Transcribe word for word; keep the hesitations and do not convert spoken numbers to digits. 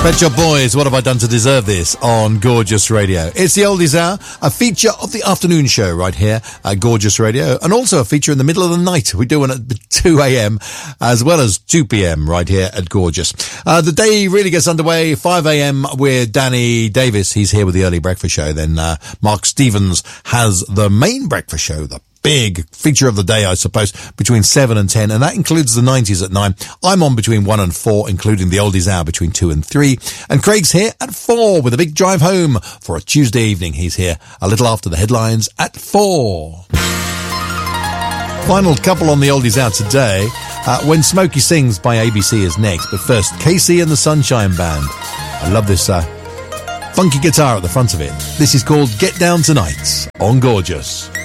Pet Shop Boys, What Have I Done to Deserve This on Gorgeous Radio. It's the Oldies Hour, a feature of the afternoon show right here at Gorgeous Radio, and also a feature in the middle of the night. We do one at two a.m. as well as two p.m. right here at Gorgeous. Uh, the day really gets underway, five a.m. with Danny Davis. He's here with the early breakfast show. Then uh, Mark Stevens has the main breakfast show, the big feature of the day, I suppose, between seven and ten, and that includes the nineties at nine. I'm on between one and four, including the Oldies Hour between two and three. And Craig's here at four with a big drive home for a Tuesday evening. He's here a little after the headlines at four. Final couple on the Oldies Hour today. Uh, When Smokey Sings by A B C is next, but first, Casey and the Sunshine Band. I love this uh, funky guitar at the front of it. This is called Get Down Tonight on Gorgeous.